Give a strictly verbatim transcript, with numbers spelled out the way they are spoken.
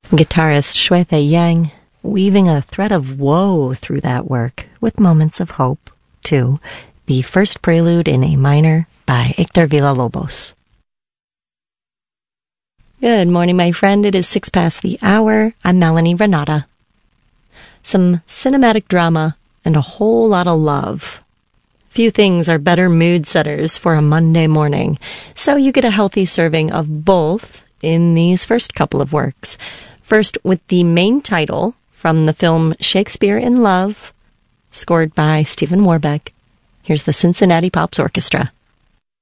Guitarist Shui Fei Yang weaving a thread of woe through that work with moments of hope, too. The first prelude in A minor by Hector Villa-Lobos. Good morning, my friend. It is six past the hour. I'm Melanie Renata. Some cinematic drama and a whole lot of love. Few things are better mood setters for a Monday morning, so you get a healthy serving of both in these first couple of works. First, with the main title from the film Shakespeare in Love, scored by Stephen Warbeck. Here's the Cincinnati Pops Orchestra.